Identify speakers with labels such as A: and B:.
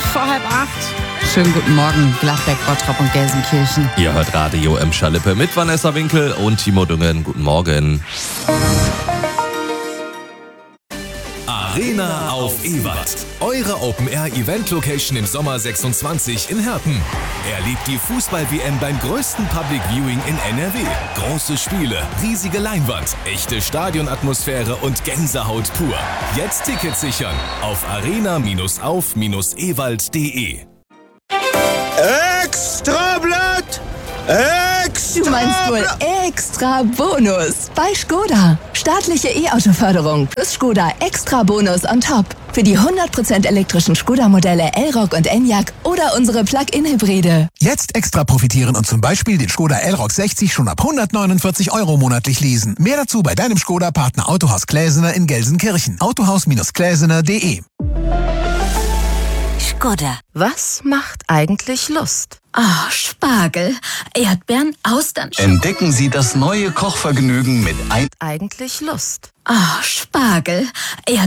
A: 8:05.
B: Schönen guten Morgen, Gladbeck, Bottrop und Gelsenkirchen.
C: Ihr hört Radio im Schalippe mit Vanessa Winkel und Timo Dungen. Guten Morgen.
D: Arena auf Ewald. Eure Open-Air-Event-Location im Sommer 26 in Herten. Erlebt die Fußball-WM beim größten Public Viewing in NRW. Große Spiele, riesige Leinwand, echte Stadionatmosphäre und Gänsehaut pur. Jetzt Tickets sichern auf arena-auf-ewald.de.
E: Extrablatt!
F: Du meinst wohl Extra Bonus bei Skoda. Staatliche E-Auto-Förderung plus Skoda Extra Bonus on top. Für die 100% elektrischen Skoda-Modelle Elroq und Enyaq oder unsere Plug-in-Hybride.
G: Jetzt extra profitieren und zum Beispiel den Skoda Elroq 60 schon ab 149 € monatlich leasen. Mehr dazu bei deinem Skoda-Partner Autohaus Kläsener in Gelsenkirchen. Autohaus-kläsener.de.
H: Skoda.
A: Was macht eigentlich Lust?
H: Spargel, Erdbeeren, Austern.
I: Entdecken Sie das neue Kochvergnügen mit
A: Eigentlich Lust.
H: Spargel, Erdbeeren.